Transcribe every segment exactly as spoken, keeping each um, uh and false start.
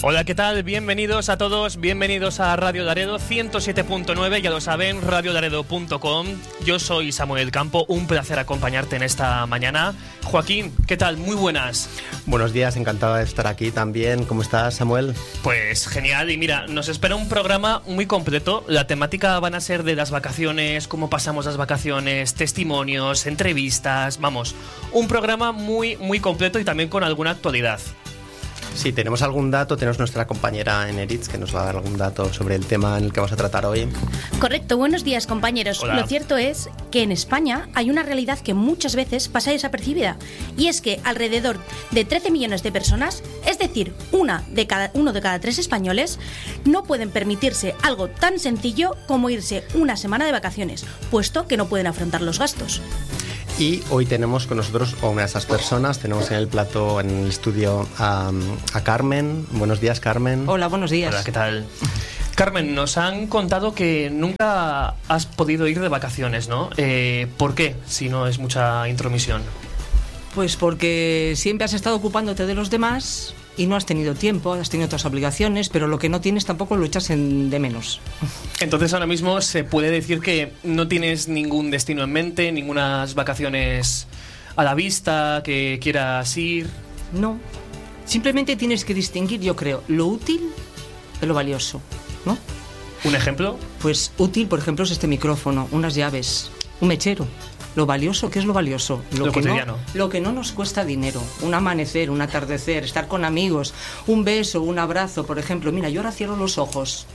Hola, ¿qué tal? Bienvenidos a todos, bienvenidos a Radio Laredo ciento siete punto nueve, ya lo saben, radio laredo punto com. Yo soy Samuel Campo, un placer acompañarte en esta mañana. Joaquín, ¿qué tal? Muy buenas. Buenos días, encantado de estar aquí también. ¿Cómo estás, Samuel? Pues genial, y mira, nos espera un programa muy completo. La temática van a ser de las vacaciones, cómo pasamos las vacaciones, testimonios, entrevistas, vamos, un programa muy, muy completo y también con alguna actualidad. Sí, tenemos algún dato, tenemos nuestra compañera Eneritz que nos va a dar algún dato sobre el tema en el que vamos a tratar hoy. Correcto, buenos días, compañeros. Hola. Lo cierto es que en España hay una realidad que muchas veces pasa desapercibida, y es que alrededor de trece millones de personas, es decir, una de cada, uno de cada tres españoles, no pueden permitirse algo tan sencillo como irse una semana de vacaciones, puesto que no pueden afrontar los gastos. Y hoy tenemos con nosotros a una de esas personas. Tenemos en el plató, en el estudio, a, a Carmen. Buenos días, Carmen. Hola, buenos días. Hola, ¿qué tal? Carmen, nos han contado que nunca has podido ir de vacaciones, ¿no? Eh, ¿Por qué, si no es mucha intromisión? Pues porque siempre has estado ocupándote de los demás y no has tenido tiempo, has tenido otras obligaciones, pero lo que no tienes tampoco lo echas en de menos. Entonces ahora mismo se puede decir que no tienes ningún destino en mente, ningunas vacaciones a la vista que quieras ir. No, simplemente tienes que distinguir, yo creo, lo útil de lo valioso, ¿no? ¿Un ejemplo? Pues útil, por ejemplo, es este micrófono, unas llaves, un mechero. Lo valioso, ¿qué es lo valioso? Lo que cotidiano. No, lo que no nos cuesta dinero. Un amanecer, un atardecer, estar con amigos, un beso, un abrazo, por ejemplo. Mira, yo ahora cierro los ojos.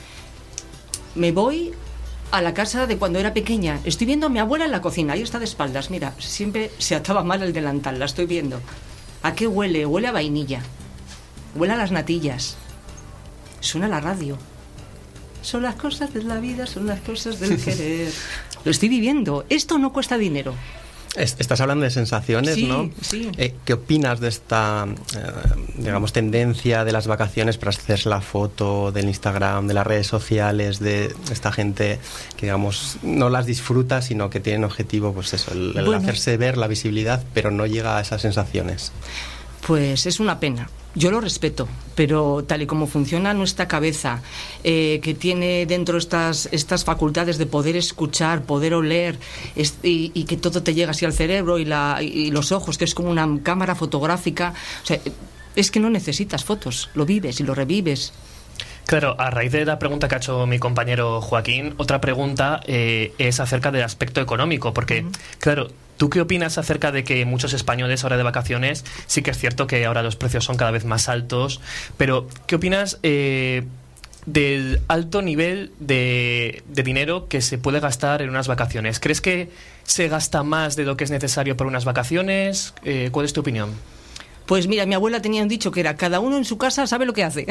Me voy a la casa de cuando era pequeña. Estoy viendo a mi abuela en la cocina. Ahí está de espaldas. Mira, siempre se ataba mal el delantal. La estoy viendo. ¿A qué huele? Huele a vainilla. Huele a las natillas. Suena la radio. Son las cosas de la vida, son las cosas del querer. Lo estoy viviendo. Esto no cuesta dinero. Estás hablando de sensaciones, sí, ¿no? Sí. Eh, ¿Qué opinas de esta, eh, digamos, tendencia de las vacaciones para hacerse la foto del Instagram, de las redes sociales, de esta gente que, digamos, no las disfruta, sino que tienen objetivo, pues eso, el, el bueno. hacerse ver, la visibilidad, pero no llega a esas sensaciones? Pues es una pena. Yo lo respeto, pero tal y como funciona nuestra cabeza, eh, que tiene dentro estas, estas facultades de poder escuchar, poder oler, es, y, y que todo te llega así al cerebro y, la, y los ojos, que es como una cámara fotográfica, o sea, es que no necesitas fotos, lo vives y lo revives. Claro, a raíz de la pregunta que ha hecho mi compañero Joaquín, otra pregunta eh, es acerca del aspecto económico, porque, uh-huh. claro, ¿tú qué opinas acerca de que muchos españoles ahora de vacaciones, sí que es cierto que ahora los precios son cada vez más altos, pero ¿qué opinas eh, del alto nivel de, de dinero que se puede gastar en unas vacaciones? ¿Crees que se gasta más de lo que es necesario para unas vacaciones? Eh, ¿Cuál es tu opinión? Pues mira, mi abuela tenía un dicho que era: cada uno en su casa sabe lo que hace.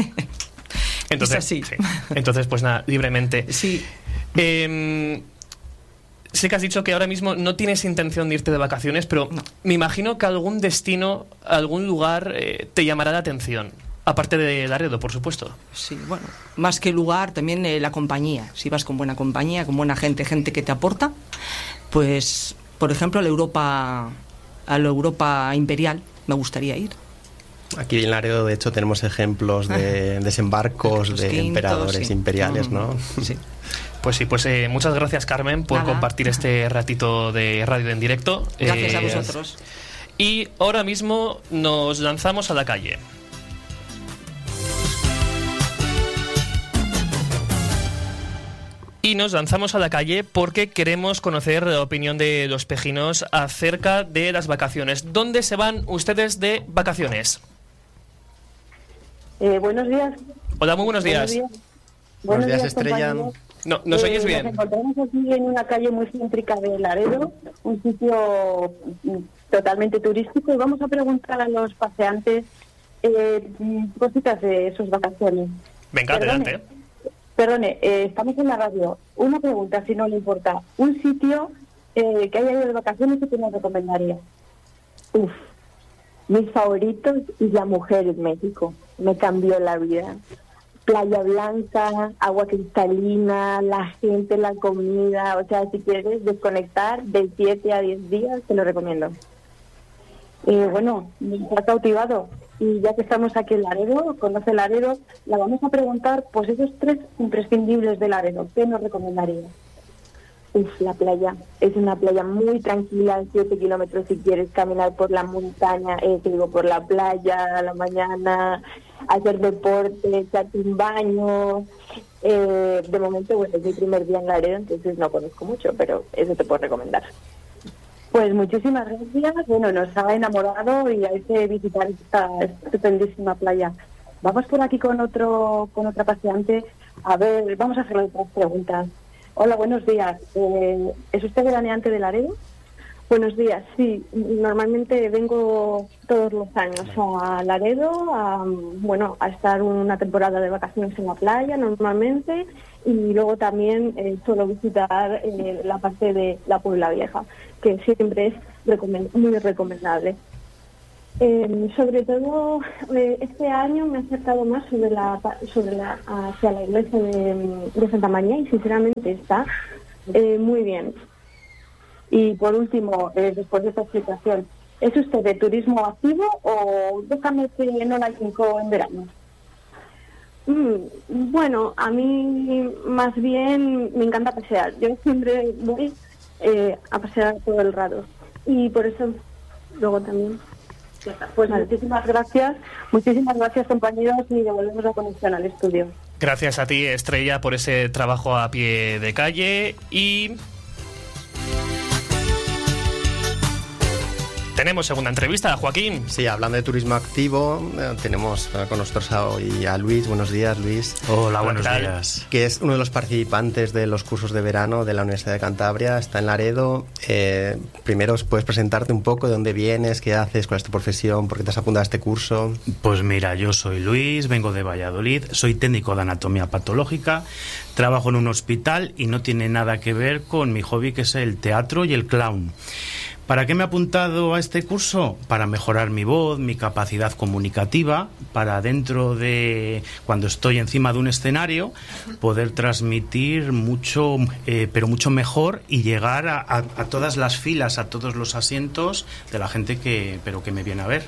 Entonces, es así. Sí. Entonces, pues nada, libremente. Sí. Eh, sé que has dicho que ahora mismo no tienes intención de irte de vacaciones, pero no. Me imagino que algún destino, algún lugar eh, te llamará la atención. Aparte de Laredo, por supuesto. Sí, bueno, más que lugar, también eh, la compañía. Si vas con buena compañía, con buena gente, gente que te aporta, pues, por ejemplo, a la Europa, a la Europa imperial me gustaría ir. Aquí en Laredo, de hecho, tenemos ejemplos de desembarcos Los de quintos, emperadores sí. imperiales, Mm, ¿no? Sí. Pues sí, pues eh, muchas gracias, Carmen, por Nada. compartir este ratito de radio en directo. Gracias Eh, a vosotros. Y ahora mismo nos lanzamos a la calle. Y nos lanzamos a la calle porque queremos conocer la opinión de los pejinos acerca de las vacaciones. ¿Dónde se van ustedes de vacaciones? Eh, buenos días. Hola, muy buenos días. Buenos días, Buenos días, Estrella. compañeros. No, ¿nos Eh, oyes bien? Nos encontramos aquí en una calle muy céntrica de Laredo, un sitio mm, totalmente turístico, y vamos a preguntar a los paseantes eh, cositas de sus vacaciones. Venga, Perdone, adelante. Perdone, eh, estamos en la radio. Una pregunta, si no le importa. Un sitio eh, que haya ido de vacaciones y que nos recomendaría. Uf, mis favoritos y La Mujer en México. Me cambió la vida. Playa blanca, agua cristalina, la gente, la comida. O sea, si quieres desconectar de siete a diez días, te lo recomiendo. Eh, bueno, me ha cautivado. Y ya que estamos aquí en Laredo, conoce Laredo, la vamos a preguntar, pues esos tres imprescindibles de Laredo, ¿qué nos recomendaría? Uf, la playa. Es una playa muy tranquila, siete kilómetros si quieres caminar por la montaña, eh, te digo, por la playa a la mañana, hacer deporte, echarte un baño. Eh, de momento, bueno, es mi primer día en Laredo, entonces no conozco mucho, pero eso te puedo recomendar. Pues muchísimas gracias. Bueno, nos ha enamorado y hay que visitar esta estupendísima playa. Vamos por aquí con otro, con otra paseante. A ver, vamos a hacerle otras preguntas. Hola, buenos días. Eh, ¿Es usted veraneante de Laredo? Buenos días, sí. Normalmente vengo todos los años a Laredo, a, bueno, a estar una temporada de vacaciones en la playa normalmente, y luego también eh, suelo visitar eh, la parte de la Puebla Vieja, que siempre es recomend- muy recomendable. Eh, sobre todo eh, este año me he acercado más sobre la sobre la hacia la iglesia de, de Santa María, y sinceramente está eh, muy bien. Y por último, eh, después de esta explicación, ¿es usted de turismo activo o déjame que no la hinco en verano? Mm, bueno, a mí más bien me encanta pasear. Yo siempre voy eh, a pasear todo el rato, y por eso luego también. Pues muchísimas gracias, muchísimas gracias compañeros, y devolvemos la conexión al estudio. Gracias a ti, Estrella, por ese trabajo a pie de calle. Y tenemos segunda entrevista, Joaquín. Sí, hablando de turismo activo, eh, tenemos eh, con nosotros hoy a Luis. Buenos días, Luis. Hola, buenos días. Que es uno de los participantes de los cursos de verano de la Universidad de Cantabria. Está en Laredo. Eh, primero, ¿puedes presentarte un poco de dónde vienes, qué haces, cuál es tu profesión, por qué te has apuntado a este curso? Pues mira, yo soy Luis, vengo de Valladolid, soy técnico de anatomía patológica, trabajo en un hospital y no tiene nada que ver con mi hobby, que es el teatro y el clown. ¿Para qué me he apuntado a este curso? Para mejorar mi voz, mi capacidad comunicativa, para dentro de, cuando estoy encima de un escenario, poder transmitir mucho, eh, pero mucho mejor, y llegar a, a, a todas las filas, a todos los asientos de la gente que, pero que me viene a ver.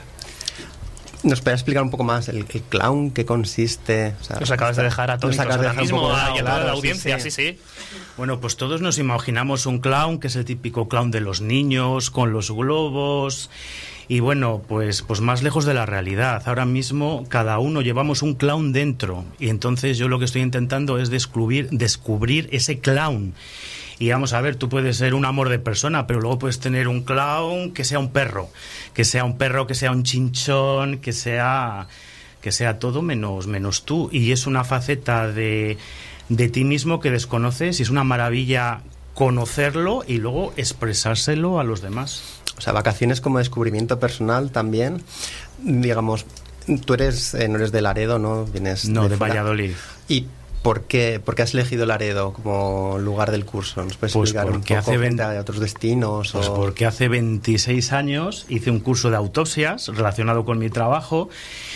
¿Nos puedes explicar un poco más el, el clown, qué consiste? O sea, nos acabas de dejar a todos ahora mismo a toda la audiencia, sí, sí. sí. Bueno, pues todos nos imaginamos un clown, que es el típico clown de los niños, con los globos. Y bueno, pues, pues más lejos de la realidad. Ahora mismo cada uno llevamos un clown dentro. Y entonces yo lo que estoy intentando es descubrir, descubrir ese clown. Y vamos a ver, tú puedes ser un amor de persona, pero luego puedes tener un clown que sea un perro. Que sea un perro, que sea un chinchón, que sea, que sea todo menos, menos tú. Y es una faceta de, de ti mismo que desconoces, y es una maravilla conocerlo y luego expresárselo a los demás. O sea, vacaciones como descubrimiento personal también. Digamos, tú eres, eh, no eres de Laredo, ¿no? Vienes no, de, de fuera. Valladolid. ¿Y por qué, por qué has elegido Laredo como lugar del curso? ¿Nos puedes pues explicar un poco hace veinte, de otros destinos? Pues o... porque hace veintiséis años hice un curso de autopsias relacionado con mi trabajo,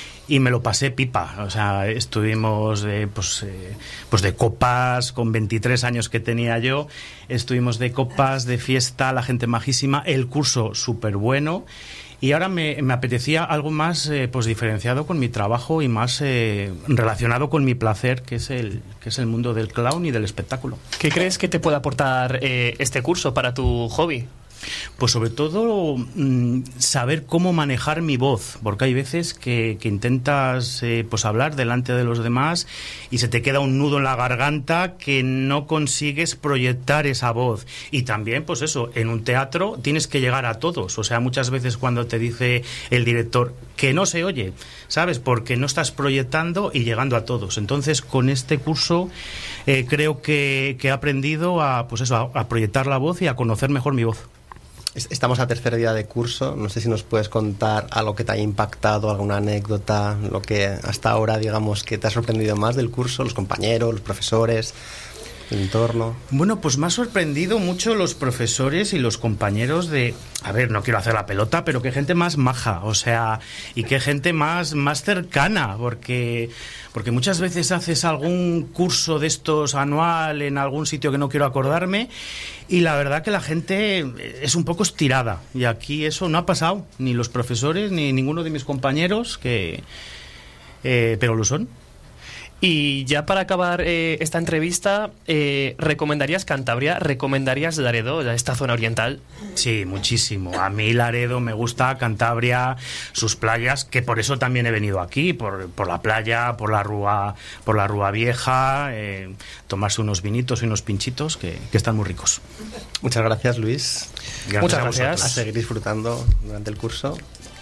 y me lo pasé pipa. O sea, estuvimos de, pues, eh, pues de copas, con veintitrés años que tenía yo, estuvimos de copas, de fiesta, la gente majísima, el curso súper bueno. Y ahora me, me apetecía algo más eh, pues diferenciado con mi trabajo y más eh, relacionado con mi placer, que es el que es el mundo del clown y del espectáculo. ¿Qué crees que te puede aportar eh, este curso para tu hobby? Pues sobre todo mmm, saber cómo manejar mi voz, porque hay veces que, que intentas eh, pues hablar delante de los demás y se te queda un nudo en la garganta que no consigues proyectar esa voz. Y también, pues eso, en un teatro tienes que llegar a todos. O sea, muchas veces cuando te dice el director que no se oye, ¿sabes? Porque no estás proyectando y llegando a todos. Entonces, con este curso eh, creo que, que he aprendido a, pues eso, a, a proyectar la voz y a conocer mejor mi voz. Estamos a tercer día de curso. No sé si nos puedes contar algo que te haya impactado, alguna anécdota, lo que hasta ahora, digamos, que te ha sorprendido más del curso, los compañeros, los profesores. el entorno. Bueno, pues me ha sorprendido mucho los profesores y los compañeros de... A ver, no quiero hacer la pelota, pero qué gente más maja, o sea, y qué gente más, más cercana, porque, porque muchas veces haces algún curso de estos anual en algún sitio que no quiero acordarme, y la verdad que la gente es un poco estirada, y aquí eso no ha pasado, ni los profesores, ni ninguno de mis compañeros, que eh, pero lo son. Y ya para acabar eh, esta entrevista, eh, ¿recomendarías Cantabria? ¿Recomendarías Laredo, esta zona oriental? Sí, muchísimo. A mí Laredo me gusta, Cantabria, sus playas, que por eso también he venido aquí, por, por la playa, por la Rúa, por la Rúa Vieja, eh, tomarse unos vinitos y unos pinchitos que, que están muy ricos. Muchas gracias, Luis. Gracias. Muchas gracias. A seguir disfrutando durante el curso.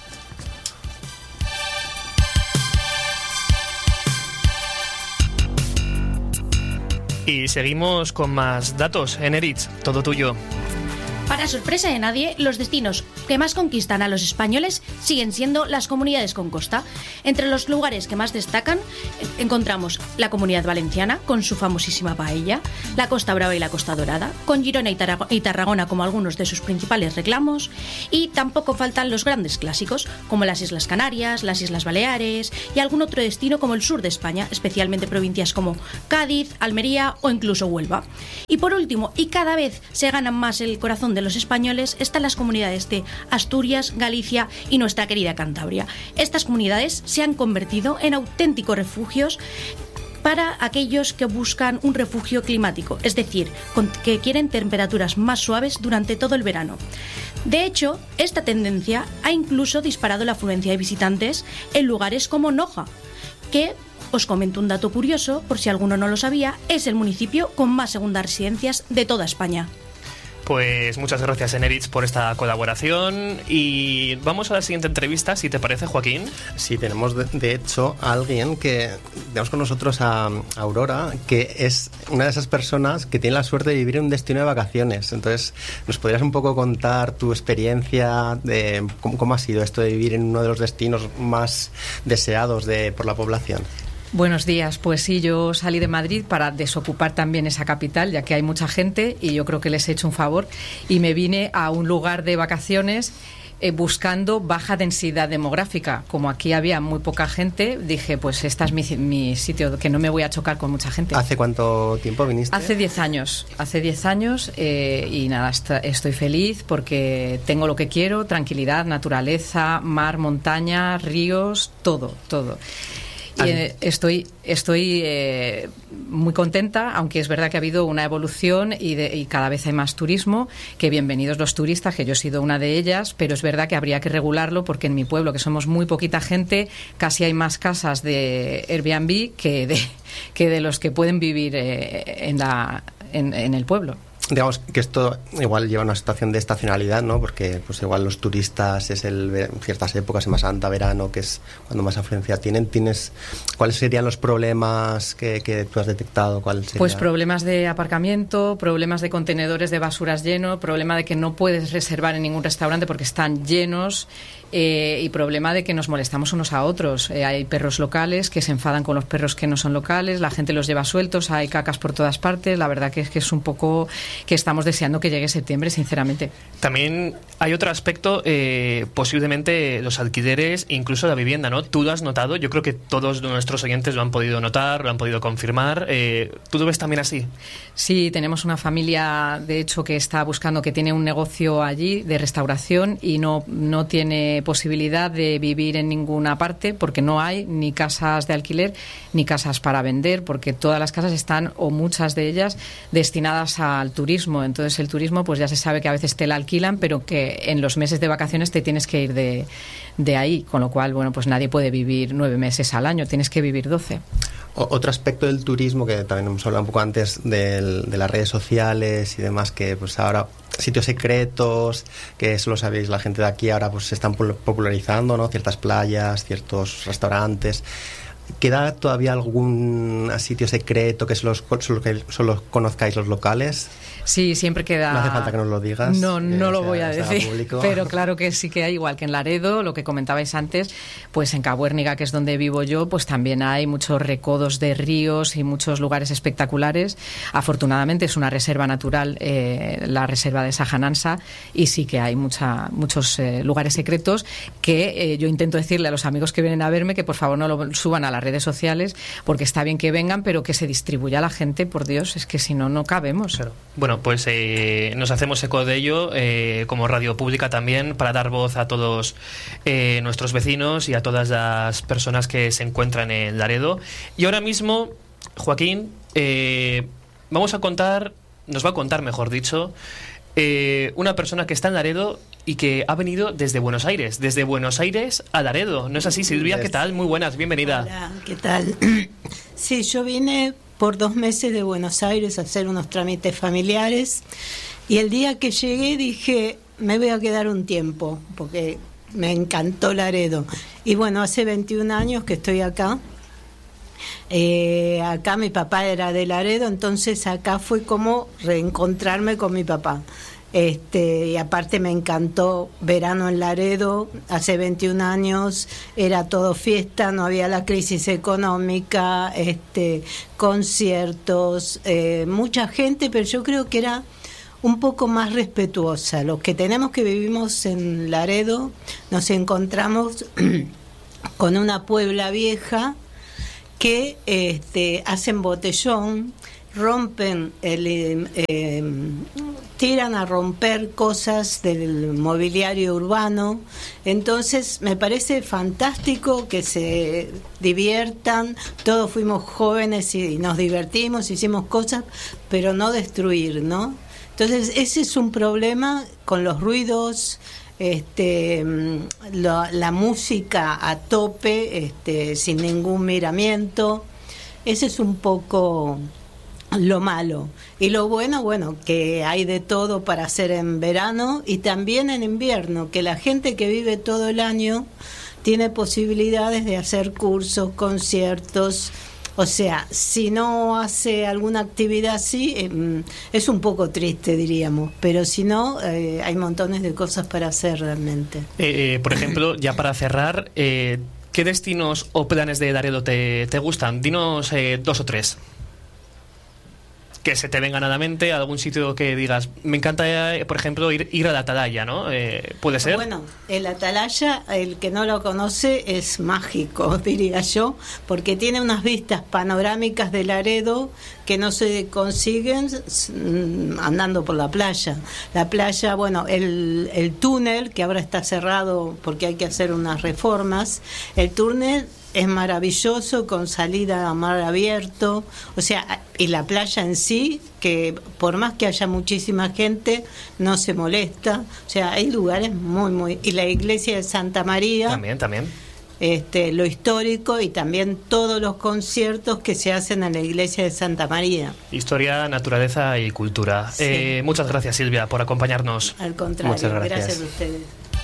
Y seguimos con más datos. Eneritz, todo tuyo. Para sorpresa de nadie, los destinos que más conquistan a los españoles siguen siendo las comunidades con costa. Entre los lugares que más destacan encontramos la Comunidad Valenciana con su famosísima paella, la Costa Brava y la Costa Dorada, con Girona y, Tar- y Tarragona como algunos de sus principales reclamos, y tampoco faltan los grandes clásicos como las Islas Canarias, las Islas Baleares y algún otro destino como el sur de España, especialmente provincias como Cádiz, Almería o incluso Huelva. Y por último, y cada vez se ganan más el corazón de los españoles, están las comunidades de Asturias, Galicia y nuestra querida Cantabria. Estas comunidades se han convertido en auténticos refugios para aquellos que buscan un refugio climático, es decir, con, que quieren temperaturas más suaves durante todo el verano. De hecho, esta tendencia ha incluso disparado la afluencia de visitantes en lugares como Noja, que, os comento un dato curioso, por si alguno no lo sabía, es el municipio con más segundas residencias de toda España. Pues muchas gracias, Eneritz, por esta colaboración. Y vamos a la siguiente entrevista, si te parece, Joaquín. Sí, tenemos de, de hecho a alguien que tenemos con nosotros a, a Aurora, que es una de esas personas que tiene la suerte de vivir en un destino de vacaciones. Entonces, ¿nos podrías un poco contar tu experiencia de cómo, cómo ha sido esto de vivir en uno de los destinos más deseados de, por la población? Buenos días, pues sí, yo salí de Madrid para desocupar también esa capital, ya que hay mucha gente y yo creo que les he hecho un favor, y me vine a un lugar de vacaciones eh, buscando baja densidad demográfica. Como aquí había muy poca gente, dije, pues este es mi, mi sitio, que no me voy a chocar con mucha gente. ¿Hace cuánto tiempo viniste? Hace diez años, hace diez años eh, y nada, est- estoy feliz porque tengo lo que quiero, tranquilidad, naturaleza, mar, montaña, ríos, todo, todo. Y eh, estoy, estoy eh, muy contenta, aunque es verdad que ha habido una evolución y, de, y cada vez hay más turismo, que bienvenidos los turistas, que yo he sido una de ellas, pero es verdad que habría que regularlo porque en mi pueblo, que somos muy poquita gente, casi hay más casas de Airbnb que de, que de los que pueden vivir eh, en, la, en, en el pueblo. Digamos que esto igual lleva a una situación de estacionalidad, ¿no? Porque pues igual los turistas es el ciertas épocas, Semana Santa, verano, que es cuando más afluencia tienen. ¿Tienes cuáles serían los problemas que, que tú has detectado? ¿Cuál sería? Pues problemas de aparcamiento, problemas de contenedores de basuras llenos, problema de que no puedes reservar en ningún restaurante porque están llenos. Eh, y problema de que nos molestamos unos a otros. Eh, hay perros locales que se enfadan con los perros que no son locales, la gente los lleva sueltos, hay cacas por todas partes. La verdad que es que es un poco que estamos deseando que llegue septiembre, sinceramente. También hay otro aspecto, eh, posiblemente los alquileres, incluso la vivienda, ¿no? Tú lo has notado, yo creo que todos nuestros oyentes lo han podido notar, lo han podido confirmar. Eh, ¿Tú lo ves también así? Sí, tenemos una familia, de hecho, que está buscando, que tiene un negocio allí de restauración y no, no tiene posibilidad de vivir en ninguna parte porque no hay ni casas de alquiler ni casas para vender, porque todas las casas están, o muchas de ellas, destinadas al turismo. Entonces el turismo, pues ya se sabe que a veces te la alquilan, pero que en los meses de vacaciones te tienes que ir de, de ahí, con lo cual, bueno, pues nadie puede vivir nueve meses al año, tienes que vivir doce. Otro aspecto del turismo que también hemos hablado un poco antes del, de las redes sociales y demás, que pues ahora sitios secretos, que eso lo sabéis la gente de aquí, ahora pues se están popularizando, ¿no? Ciertas playas, ciertos restaurantes. ¿queda todavía algún sitio secreto que solo, solo, que solo conozcáis los locales? Sí, siempre queda... No hace falta que nos lo digas. No, no lo sea, voy a decir, pero claro que sí que hay, igual que en Laredo, lo que comentabais antes, pues en Cabuérniga, que es donde vivo yo, pues también hay muchos recodos de ríos y muchos lugares espectaculares. Afortunadamente es una reserva natural, eh, la reserva de Sajanansa, y sí que hay mucha, muchos eh, lugares secretos que eh, yo intento decirle a los amigos que vienen a verme que por favor no lo suban a las redes sociales, porque está bien que vengan, pero que se distribuya a la gente, por Dios, es que si no, no cabemos. Claro. Bueno, pues eh, nos hacemos eco de ello eh, como radio pública también, para dar voz a todos eh, nuestros vecinos y a todas las personas que se encuentran en Laredo. Y ahora mismo, Joaquín, eh, vamos a contar, nos va a contar, mejor dicho, eh, una persona que está en Laredo y que ha venido desde Buenos Aires, desde Buenos Aires a Laredo. ¿No es así, Silvia? ¿Qué tal? Muy buenas, bienvenida. Hola, ¿qué tal? Sí, yo vine por dos meses de Buenos Aires a hacer unos trámites familiares, y el día que llegué dije, me voy a quedar un tiempo, porque me encantó Laredo. Y bueno, hace veintiún años que estoy acá. Eh, acá mi papá era de Laredo, entonces acá fue como reencontrarme con mi papá. Este, y aparte me encantó verano en Laredo. Hace veintiún años era todo fiesta, no había la crisis económica, este, conciertos, eh, mucha gente, pero yo creo que era un poco más respetuosa. Los que tenemos que vivimos en Laredo nos encontramos con una Puebla vieja que este, hacen botellón, rompen el, eh, tiran a romper cosas del mobiliario urbano. Entonces me parece fantástico que se diviertan. Todos fuimos jóvenes y nos divertimos, hicimos cosas, pero no destruir, ¿no? Entonces ese es un problema con los ruidos, este, la, la música a tope, este, sin ningún miramiento. Ese es un poco lo malo. Y lo bueno, bueno, que hay de todo para hacer en verano y también en invierno, que la gente que vive todo el año tiene posibilidades de hacer cursos, conciertos. O sea, si no hace alguna actividad así, eh, es un poco triste, diríamos, pero si no, eh, hay montones de cosas para hacer realmente. Eh, eh, por ejemplo, ya para cerrar, eh, ¿qué destinos o planes de Laredo te, te gustan? Dinos eh, dos o tres que se te vengan a la mente, algún sitio que digas, me encanta, eh, por ejemplo, ir, ir a la Atalaya, ¿no? Eh, ¿Puede ser? Bueno, el Atalaya, el que no lo conoce, es mágico, diría yo, porque tiene unas vistas panorámicas de Laredo que no se consiguen andando por la playa. La playa, bueno, el, el túnel, que ahora está cerrado porque hay que hacer unas reformas, el túnel es maravilloso, con salida a mar abierto, o sea, y la playa en sí, que por más que haya muchísima gente, no se molesta, o sea, hay lugares muy, muy... Y la iglesia de Santa María... También, también. Este, lo histórico y también todos los conciertos que se hacen en la iglesia de Santa María. Historia, naturaleza y cultura. Sí. Eh, muchas gracias, Silvia, por acompañarnos. Al contrario, muchas gracias. Gracias a ustedes.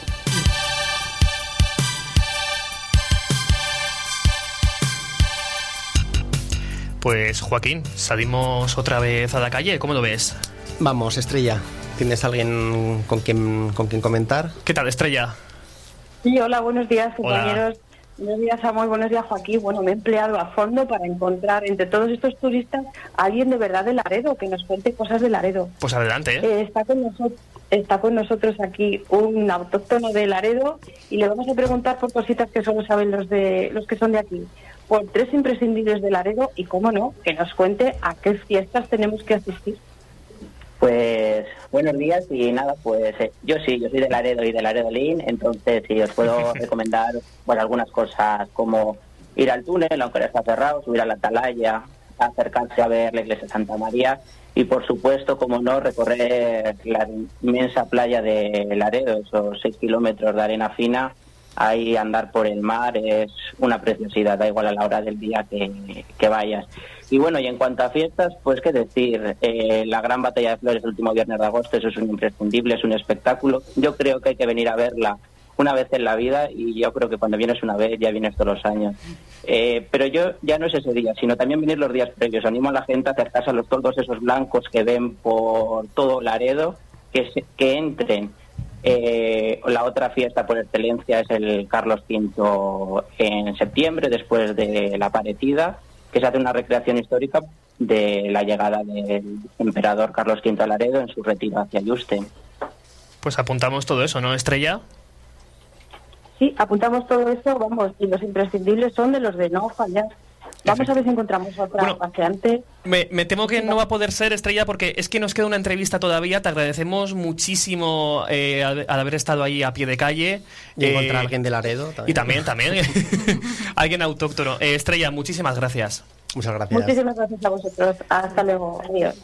Pues Joaquín, salimos otra vez a la calle, ¿cómo lo ves? Vamos, Estrella, ¿tienes alguien con quien, con quien comentar? ¿Qué tal, Estrella? Sí, hola, buenos días, compañeros. Hola. Buenos días, Samuel, buenos días, Joaquín. Bueno, me he empleado a fondo para encontrar entre todos estos turistas a alguien de verdad de Laredo, que nos cuente cosas de Laredo. Pues adelante, ¿eh? Eh, está con nosotros, está con nosotros aquí un autóctono de Laredo y le vamos a preguntar por cositas que solo saben los de los que son de aquí. Por tres imprescindibles de Laredo y, cómo no, que nos cuente a qué fiestas tenemos que asistir. Pues buenos días y nada, pues eh, yo sí, yo soy de Laredo y de Laredo Lin, entonces sí os puedo recomendar bueno, algunas cosas como ir al túnel, aunque ahora está cerrado, subir a la Atalaya, acercarse a ver la iglesia de Santa María y por supuesto, como no, recorrer la inmensa playa de Laredo, esos seis kilómetros de arena fina. Ahí andar por el mar es una preciosidad, da igual a la hora del día que, que vayas. Y bueno, y en cuanto a fiestas, pues qué decir, eh, la gran batalla de flores el último viernes de agosto, eso es un imprescindible, es un espectáculo. Yo creo que hay que venir a verla una vez en la vida, y yo creo que cuando vienes una vez ya vienes todos los años. Eh, pero yo ya no es ese día, sino también venir los días previos. Animo a la gente a acercarse a los toldos esos blancos que ven por todo Laredo, que, se, que entren. Eh, la otra fiesta por excelencia es el Carlos quinto en septiembre, después de la Parecida, que se hace una recreación histórica de la llegada del emperador Carlos quinto a Laredo en su retiro hacia Yuste. Pues apuntamos todo eso, ¿no, Estrella? Sí, apuntamos todo eso, vamos, y los imprescindibles son de los de no fallar. Vamos a ver si encontramos otra bueno, paseante. Me, me temo que no va a poder ser, Estrella, porque es que nos queda una entrevista todavía. Te agradecemos muchísimo eh, al, al haber estado ahí a pie de calle. Y eh, encontrar a alguien de Laredo también. Y también, también. Alguien autóctono. Eh, Estrella, muchísimas gracias. Muchas gracias. Muchísimas gracias a vosotros. Hasta luego. Adiós.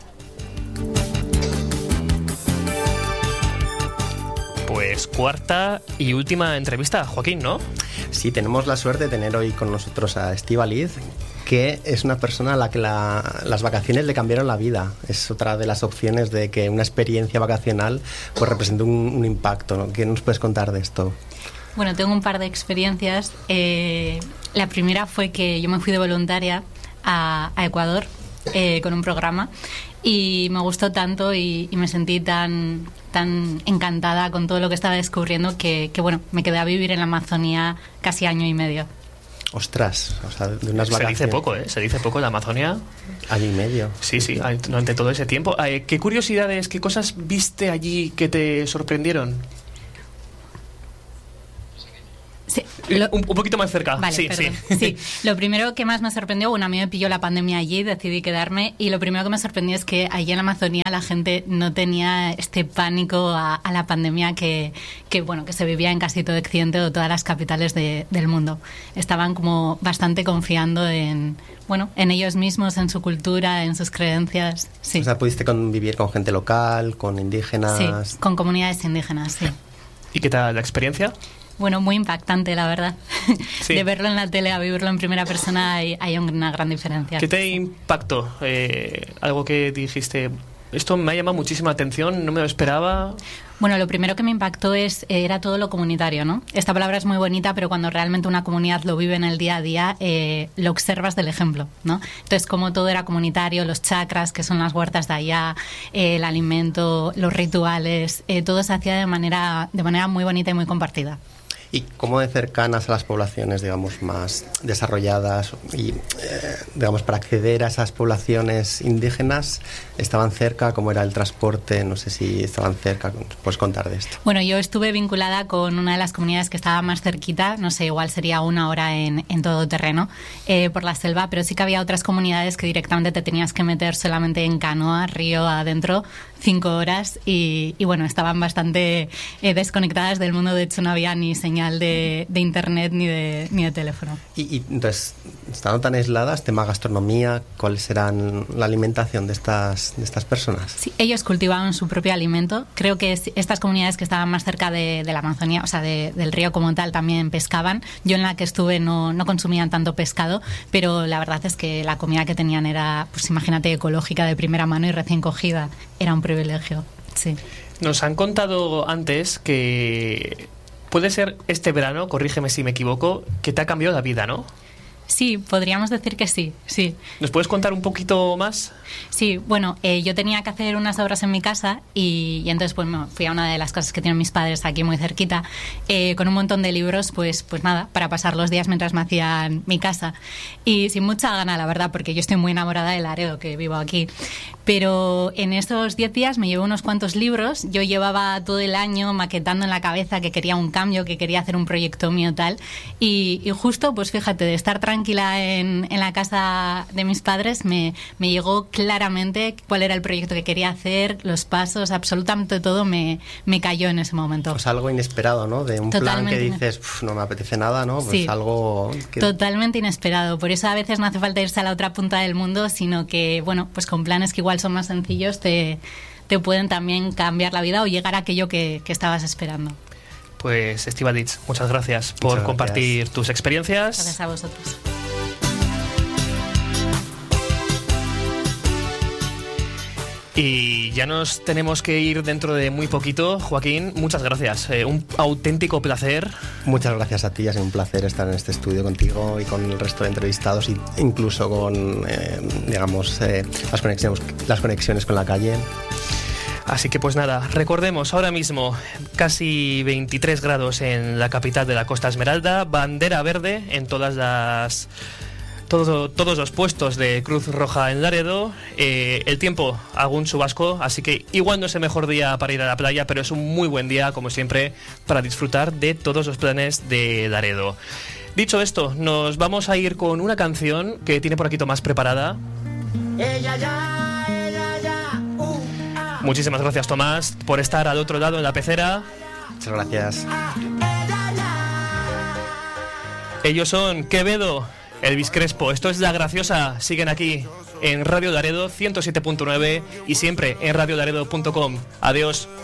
Pues cuarta y última entrevista, Joaquín, ¿no? Sí, tenemos la suerte de tener hoy con nosotros a Estíbaliz, que es una persona a la que la, las vacaciones le cambiaron la vida. Es otra de las opciones de que una experiencia vacacional pues represente un, un impacto, ¿no? ¿Qué nos puedes contar de esto? Bueno, tengo un par de experiencias. Eh, la primera fue que yo me fui de voluntaria a, a Ecuador eh, con un programa, y me gustó tanto y, y me sentí tan, tan encantada con todo lo que estaba descubriendo que, que, bueno, me quedé a vivir en la Amazonía casi año y medio. Ostras, o sea, de unas vacaciones. Se dice poco, ¿eh? Se dice poco en la Amazonía. Año y medio. Sí, sí, durante todo ese tiempo. ¿Qué curiosidades, qué cosas viste allí que te sorprendieron? Sí, lo, un, un poquito más cerca. Vale, sí, perdón. sí. Sí, lo primero que más me sorprendió, bueno, a mí me pilló la pandemia allí, decidí quedarme, y lo primero que me sorprendió es que allí en la Amazonía la gente no tenía este pánico a, a la pandemia que, que, bueno, que se vivía en casi todo Occidente o todas las capitales de, del mundo. Estaban como bastante confiando en, bueno, en ellos mismos, en su cultura, en sus creencias. Sí. O sea, pudiste convivir con gente local, con indígenas. Sí, con comunidades indígenas, sí. ¿Y qué tal la experiencia? Bueno, muy impactante, la verdad. Sí. De verlo en la tele a vivirlo en primera persona hay, hay una gran diferencia. ¿Qué te impactó? Eh, algo que dijiste, esto me ha llamado muchísima atención, no me lo esperaba. Bueno, lo primero que me impactó es era todo lo comunitario, ¿no? Esta palabra es muy bonita, pero cuando realmente una comunidad lo vive en el día a día, eh, lo observas del ejemplo, ¿no? Entonces, como todo era comunitario, los chakras, que son las huertas de allá, eh, el alimento, los rituales, eh, todo se hacía de manera, de manera muy bonita y muy compartida. ¿Y cómo de cercanas a las poblaciones, digamos, más desarrolladas y, eh, digamos, para acceder a esas poblaciones indígenas, estaban cerca? ¿Cómo era el transporte? No sé si estaban cerca. ¿Puedes contar de esto? Bueno, yo estuve vinculada con una de las comunidades que estaba más cerquita, no sé, igual sería una hora en, en todo terreno, eh, por la selva, pero sí que había otras comunidades que directamente te tenías que meter solamente en canoa, río adentro, cinco horas, y, y bueno, estaban bastante eh, desconectadas del mundo. De hecho, no había ni señal de, de internet ni de, ni de teléfono. Y, y entonces, estando tan aisladas, tema gastronomía, ¿cuáles eran la alimentación de estas, de estas personas? Sí, ellos cultivaban su propio alimento. Creo que estas comunidades que estaban más cerca de, de la Amazonía, o sea, de, del río como tal, también pescaban. Yo en la que estuve no, no consumían tanto pescado, pero la verdad es que la comida que tenían era, pues imagínate, ecológica, de primera mano y recién cogida. Era un privilegio, sí. Nos han contado antes que puede ser este verano, corrígeme si me equivoco, que te ha cambiado la vida, ¿no? Sí, podríamos decir que sí, sí. ¿Nos puedes contar un poquito más? Sí, bueno, eh, yo tenía que hacer unas obras en mi casa y, y entonces pues me fui a una de las casas que tienen mis padres aquí muy cerquita, eh, con un montón de libros, pues, pues nada, para pasar los días mientras me hacían mi casa. Y sin mucha gana, la verdad, porque yo estoy muy enamorada de Laredo, que vivo aquí. Pero en esos diez días me llevé unos cuantos libros. Yo llevaba todo el año maquetando en la cabeza que quería un cambio, que quería hacer un proyecto mío tal. Y, y justo, pues fíjate, de estar tranquila en, en la casa de mis padres, me, me llegó claramente cuál era el proyecto que quería hacer, los pasos, absolutamente todo me, me cayó en ese momento. Pues algo inesperado, ¿no? De un Totalmente. Plan que dices, no me apetece nada, ¿no? Pues sí, algo que... totalmente inesperado. Por eso a veces no hace falta irse a la otra punta del mundo, sino que, bueno, pues con planes que igual son más sencillos te, te pueden también cambiar la vida o llegar a aquello que, que estabas esperando. Pues Estíbaliz, muchas gracias por muchas compartir gracias. tus experiencias. Gracias a vosotros. Y ya nos tenemos que ir dentro de muy poquito. Joaquín, muchas gracias. Eh, un auténtico placer. Muchas gracias a ti. Ha sido un placer estar en este estudio contigo y con el resto de entrevistados, e incluso con, eh, digamos, eh, las conexiones, las conexiones con la calle. Así que pues nada, recordemos ahora mismo casi veintitrés grados en la capital de la Costa Esmeralda, bandera verde en todas las todo, todos los puestos de Cruz Roja en Laredo, eh, el tiempo algún chubasco, así que igual no es el mejor día para ir a la playa, pero es un muy buen día como siempre para disfrutar de todos los planes de Laredo. Dicho esto, nos vamos a ir con una canción que tiene por aquí Tomás preparada. Ella ya, ella ya, uh, ah. Muchísimas gracias, Tomás, por estar al otro lado en la pecera. Muchas gracias. Ellos son Quevedo, Elvis Crespo. Esto es La Graciosa. Siguen aquí en Radio Laredo ciento siete punto nueve y siempre en radio laredo punto com. Adiós.